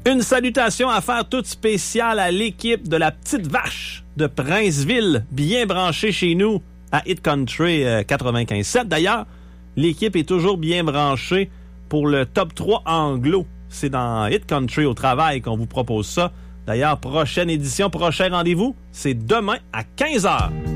Une salutation à faire toute spéciale à l'équipe de la Petite Vache de Princeville, bien branchée chez nous à Hit Country 95.7. D'ailleurs, l'équipe est toujours bien branchée pour le top 3 anglo. C'est dans Hit Country au travail qu'on vous propose ça. D'ailleurs, prochaine édition, prochain rendez-vous, c'est demain à 15h.